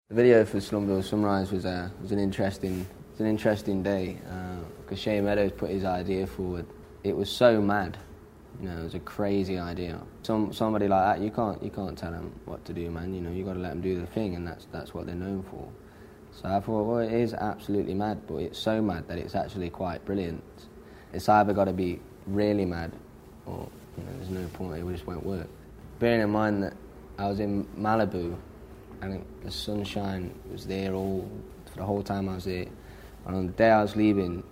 The video for Slumville Sunrise was an interesting day because Shea Meadows put his idea forward. It was so mad, you know, it was a crazy idea. Somebody like that, you can't tell them what to do, man. You know, you got to let them do their thing, and that's what they're known for. So I thought, well, it is absolutely mad, but it's so mad that it's actually quite brilliant. It's either got to be really mad, or you know, there's no point. It just won't work. Bearing in mind that I was in Malibu. And the sunshine was there for the whole time I was there. And on the day I was leaving,